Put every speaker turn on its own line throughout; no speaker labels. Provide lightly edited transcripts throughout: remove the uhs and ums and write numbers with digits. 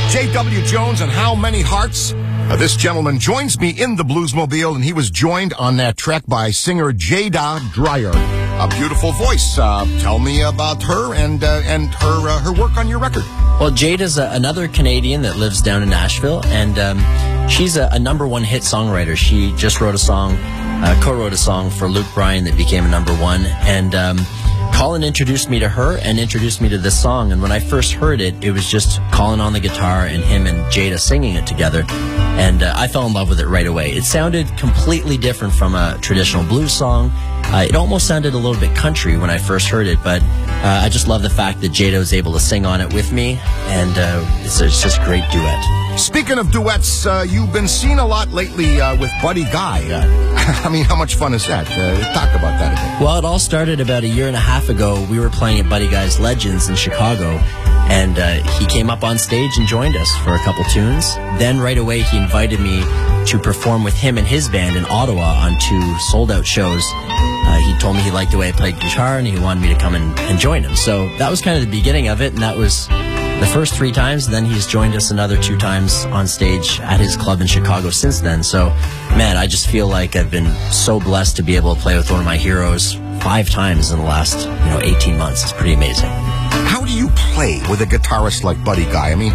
J.W. Jones and How Many Hearts. This gentleman joins me in the Bluesmobile, and he was joined on that trek by singer Jada Dreyer. A beautiful voice. Tell me about her and her work on your record.
Well, Jada's another Canadian that lives down in Nashville, and she's a #1 hit songwriter. She just wrote a song, co-wrote a song for Luke Bryan that became a #1, and Colin introduced me to her and introduced me to this song, and when I first heard it, it was just Colin on the guitar and him and Jada singing it together, and I fell in love with it right away. It sounded completely different from a traditional blues song. It almost sounded a little bit country when I first heard it, but I just love the fact that Jada was able to sing on it with me, and it's just a great duet.
Speaking of duets, you've been seen a lot lately with Buddy Guy. I mean, how much fun is that? Talk about that a bit.
Well, it all started about 1.5 years ago. We were playing at Buddy Guy's Legends in Chicago, and he came up on stage and joined us for a couple tunes. Then right away he invited me to perform with him and his band in Ottawa on 2 sold-out shows. He told me he liked the way I played guitar, and he wanted me to come and join him. So that was kind of the beginning of it, and that was the first 3 times. And then he's joined us another 2 times on stage at his club in Chicago since then. So, man, I just feel like I've been so blessed to be able to play with one of my heroes 5 times in the last 18 months. It's pretty amazing.
How do you play with a guitarist like Buddy Guy? I mean,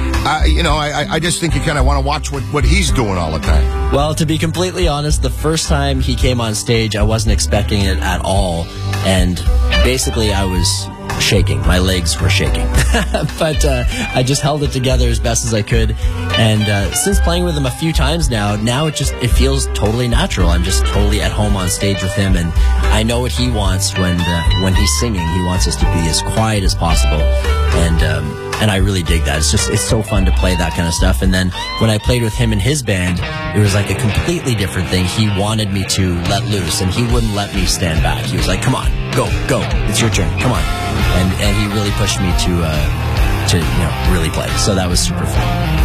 I just think you kind of want to watch what he's doing all the time.
Well, to be completely honest, the first time he came on stage, I wasn't expecting it at all. And basically, I was shaking. My legs were shaking. But I just held it together as best as I could. And since playing with him a few times now it feels totally natural. I'm just totally at home on stage with him, and I know what he wants when he's singing. He wants us to be as quiet as possible. And I really dig that. It's so fun to play that kind of stuff. And then when I played with him and his band, it was like a completely different thing. He wanted me to let loose, and he wouldn't let me stand back. He was like, "Come on, go, it's your turn, come on." And he really pushed me to really play. So that was super fun.